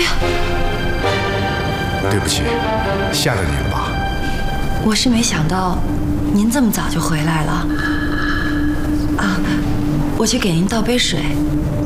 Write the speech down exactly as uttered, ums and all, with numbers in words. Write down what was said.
呀， 对不起，吓着您了吧？ 我是没想到您这么早就回来了。啊，我去给您倒杯水。